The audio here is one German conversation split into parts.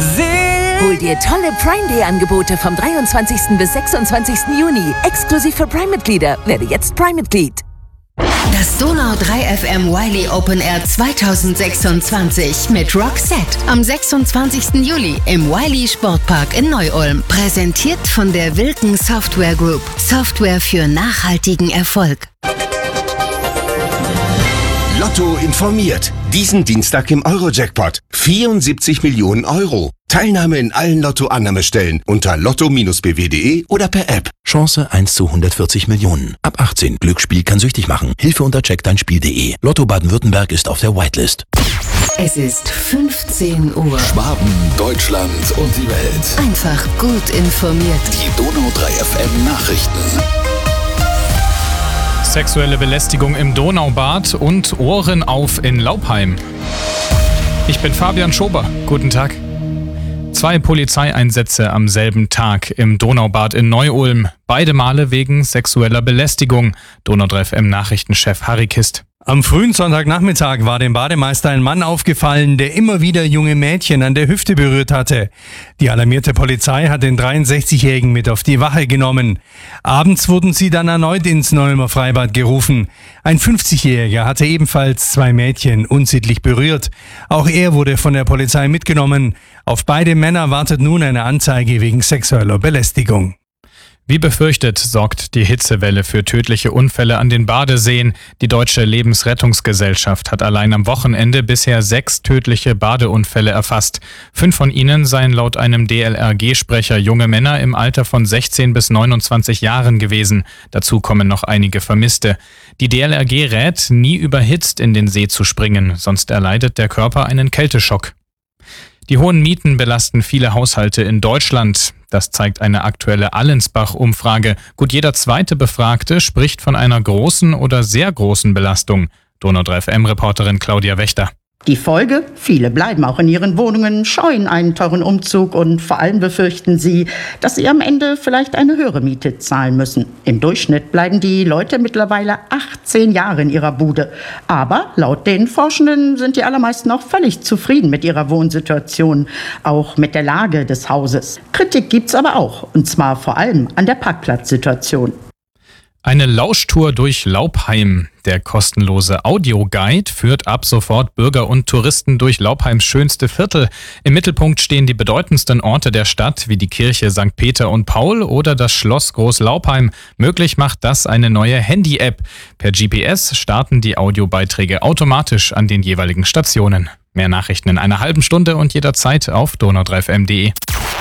Hol dir tolle Prime Day Angebote vom 23. bis 26. Juni. Exklusiv für Prime-Mitglieder. Werde jetzt Prime-Mitglied. Das Donau 3 FM Wiley Open Air 2026 mit Roxette am 26. Juli im Wiley Sportpark in Neu-Ulm. Präsentiert von der Wilken Software Group. Software für nachhaltigen Erfolg. Lotto informiert. Diesen Dienstag im Euro-Jackpot. 74 Millionen Euro. Teilnahme in allen Lotto-Annahmestellen unter lotto-bw.de oder per App. Chance 1 zu 140 Millionen. Ab 18. Glücksspiel kann süchtig machen. Hilfe unter checkdeinspiel.de. Lotto Baden-Württemberg ist auf der Whitelist. Es ist 15 Uhr. Schwaben, Deutschland und die Welt. Einfach gut informiert. Die Donau 3 FM Nachrichten. Sexuelle Belästigung im Donaubad und Ohren auf in Laupheim. Ich bin Fabian Schober. Guten Tag. 2 Polizeieinsätze am selben Tag im Donaubad in Neu-Ulm. Beide Male wegen sexueller Belästigung. Donau 3 FM Nachrichtenchef Harry Kist. Am frühen Sonntagnachmittag war dem Bademeister ein Mann aufgefallen, der immer wieder junge Mädchen an der Hüfte berührt hatte. Die alarmierte Polizei hat den 63-Jährigen mit auf die Wache genommen. Abends wurden sie dann erneut ins Neu-Ulmer Freibad gerufen. Ein 50-Jähriger hatte ebenfalls 2 Mädchen unsittlich berührt. Auch er wurde von der Polizei mitgenommen. Auf beide Männer wartet nun eine Anzeige wegen sexueller Belästigung. Wie befürchtet, sorgt die Hitzewelle für tödliche Unfälle an den Badeseen. Die Deutsche Lebensrettungsgesellschaft hat allein am Wochenende bisher 6 tödliche Badeunfälle erfasst. 5 von ihnen seien laut einem DLRG-Sprecher junge Männer im Alter von 16 bis 29 Jahren gewesen. Dazu kommen noch einige Vermisste. Die DLRG rät, nie überhitzt in den See zu springen, sonst erleidet der Körper einen Kälteschock. Die hohen Mieten belasten viele Haushalte in Deutschland. Das zeigt eine aktuelle Allensbach-Umfrage. Gut jeder zweite Befragte spricht von einer großen oder sehr großen Belastung. Donau 3 FM-Reporterin Claudia Wächter. Die Folge? Viele bleiben auch in ihren Wohnungen, scheuen einen teuren Umzug und vor allem befürchten sie, dass sie am Ende vielleicht eine höhere Miete zahlen müssen. Im Durchschnitt bleiben die Leute mittlerweile 18 Jahre in ihrer Bude. Aber laut den Forschenden sind die allermeisten auch völlig zufrieden mit ihrer Wohnsituation, auch mit der Lage des Hauses. Kritik gibt's aber auch, und zwar vor allem an der Parkplatzsituation. Eine Lauschtour durch Laupheim. Der kostenlose Audioguide führt ab sofort Bürger und Touristen durch Laupheims schönste Viertel. Im Mittelpunkt stehen die bedeutendsten Orte der Stadt, wie die Kirche St. Peter und Paul oder das Schloss Groß-Laupheim. Möglich macht das eine neue Handy-App. Per GPS starten die Audiobeiträge automatisch an den jeweiligen Stationen. Mehr Nachrichten in einer halben Stunde und jederzeit auf donau3fm.de.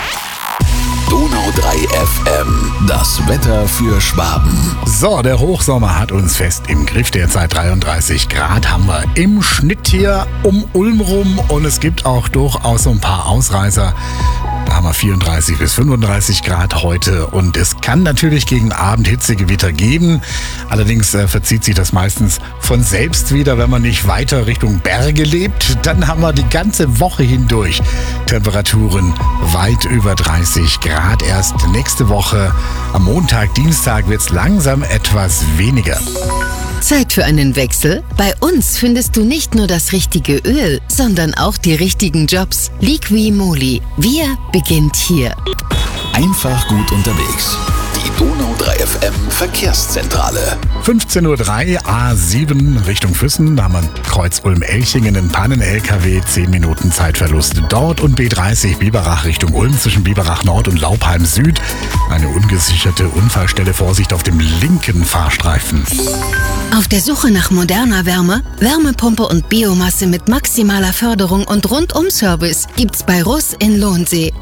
Donau 3 FM, das Wetter für Schwaben. So, der Hochsommer hat uns fest im Griff. Derzeit 33 Grad haben wir im Schnitt hier um Ulm rum. Und es gibt auch durchaus so ein paar Ausreißer. Da haben wir 34 bis 35 Grad heute. Und es kann natürlich gegen Abend Hitzegewitter geben. Allerdings verzieht sich das meistens von selbst wieder, wenn man nicht weiter Richtung Berge lebt. Dann haben wir die ganze Woche hindurch Temperaturen weit über 30 Grad. Erst nächste Woche am Montag, Dienstag wird es langsam etwas weniger. Zeit für einen Wechsel? Bei uns findest du nicht nur das richtige Öl, sondern auch die richtigen Jobs. Liqui-Moly. Wir beginnt hier. Einfach gut unterwegs. Die Donau 3 FM Verkehrszentrale. 15:03 Uhr, A7 Richtung Füssen. Da haben wir Kreuz Ulm-Elchingen, einen Pannen-LKW, 10 Minuten Zeitverlust dort. Und B30 Biberach Richtung Ulm zwischen Biberach Nord und Laupheim Süd. Eine ungesicherte Unfallstelle, Vorsicht auf dem linken Fahrstreifen. Auf der Suche nach moderner Wärme, Wärmepumpe und Biomasse mit maximaler Förderung und Rundum-Service gibt's bei Russ in Lohnsee.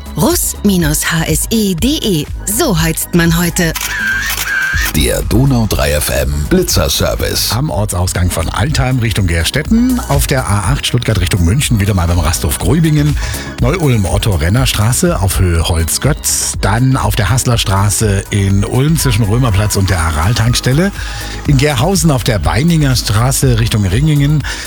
russ-hse.de. So heizt man heute. Der Donau 3 FM Blitzerservice. Am Ortsausgang von Altheim Richtung Gerstetten, auf der A8 Stuttgart Richtung München, wieder mal beim Rasthof Gröbingen, Neu-Ulm-Otto-Renner-Straße auf Höhe Holzgötz, dann auf der Hasslerstraße in Ulm zwischen Römerplatz und der Aral-Tankstelle, in Gerhausen auf der Weininger Straße Richtung Ringingen,